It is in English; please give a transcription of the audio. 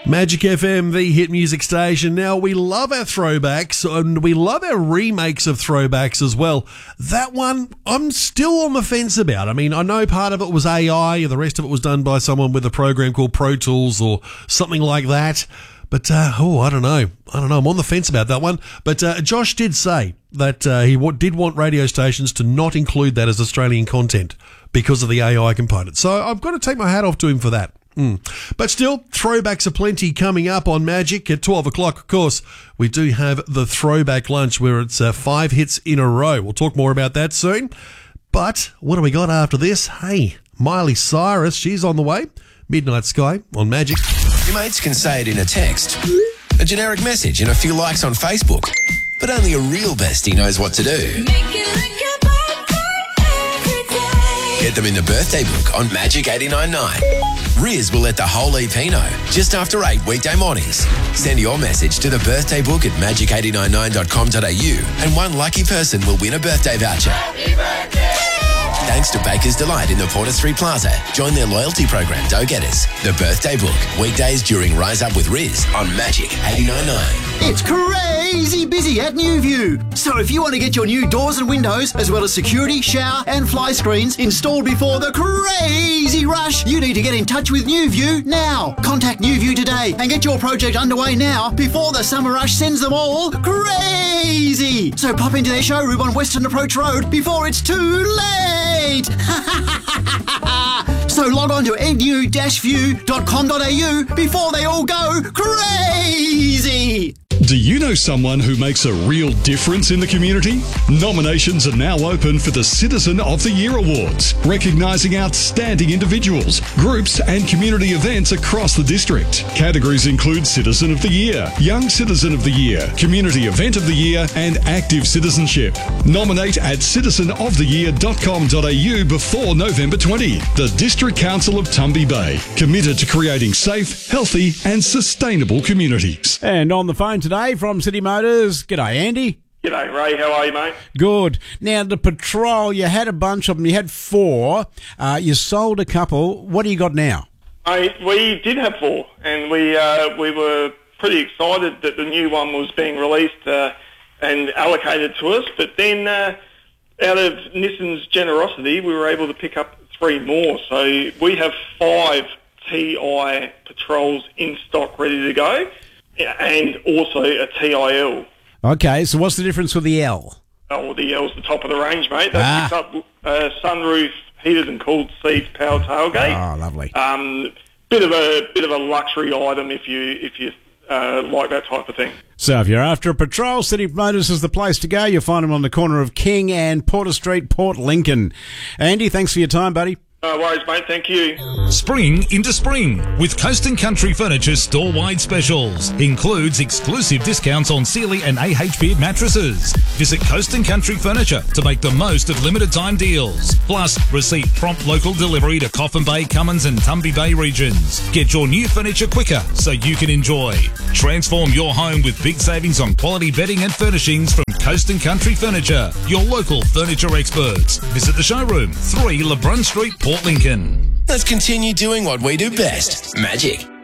Magic FM, the hit music station. Now, we love our throwbacks and we love our remakes of throwbacks as well. That one, I'm still on the fence about. I mean, I know part of it was AI, the rest of it was done by someone with a program called Pro Tools or something like that. But, I don't know. I'm on the fence about that one. But Josh did say that he did want radio stations to not include that as Australian content because of the AI component. So I've got to take my hat off to him for that. But still, throwbacks are plenty coming up on Magic at 12 o'clock. Of course, we do have the throwback lunch where it's 5 hits in a row. We'll talk more about that soon. But what do we got after this? Hey, Miley Cyrus, she's on the way. Midnight Sky on Magic. Your mates can say it in a text, a generic message and a few likes on Facebook. But only a real bestie knows what to do. Get them in the birthday book on Magic 89.9. Riz will let the whole EP know just after 8 weekday mornings. Send your message to the birthday book at magic899.com.au and one lucky person will win a birthday voucher. Happy birthday! Thanks to Baker's Delight in the Porter Street Plaza. Join their loyalty program, Go-Getters. The birthday book. Weekdays during Rise Up with Riz on Magic 89.9. It's crazy busy at NewView. So if you want to get your new doors and windows, as well as security, shower and fly screens installed before the crazy rush, you need to get in touch with NewView now. Contact NewView today and get your project underway now before the summer rush sends them all crazy. So pop into their showroom on Western Approach Road before it's too late. So log on to edu-view.com.au before they all go crazy. Do you know someone who makes a real difference in the community? Nominations are now open for the Citizen of the Year Awards, recognising outstanding individuals, groups and community events across the district. Categories include Citizen of the Year, Young Citizen of the Year, Community Event of the Year and Active Citizenship. Nominate at citizenoftheyear.com.au before November 20. The District Council of Tumby Bay, committed to creating safe, healthy and sustainable communities. And on the phone today from City Motors, g'day Andy. G'day Ray, how are you mate? Good. Now the Patrol, you had a bunch of them, you had 4, you sold a couple, what do you got now? We did have 4 and we were pretty excited that the new one was being released and allocated to us, but then out of Nissan's generosity we were able to pick up 3 more, so we have 5 TI Patrols in stock ready to go. And also a TIL. Okay, so what's the difference with the L? Oh, the L's the top of the range, mate. That picks up sunroof, heated and cooled seats, power tailgate. Oh, lovely. Bit of a luxury item if you like that type of thing. So if you're after a Patrol, City Motors is the place to go. You'll find them on the corner of King and Porter Street, Port Lincoln. Andy, thanks for your time, buddy. No worries, mate. Thank you. Spring into spring with Coast and Country Furniture store-wide specials. Includes exclusive discounts on Sealy and AH Beard mattresses. Visit Coast and Country Furniture to make the most of limited time deals. Plus, receive prompt local delivery to Coffin Bay, Cummins and Tumby Bay regions. Get your new furniture quicker so you can enjoy. Transform your home with big savings on quality bedding and furnishings from Coast and Country Furniture, your local furniture experts. Visit the showroom, 3 LeBrun Street, Port Lincoln. Let's continue doing what we do best. Magic.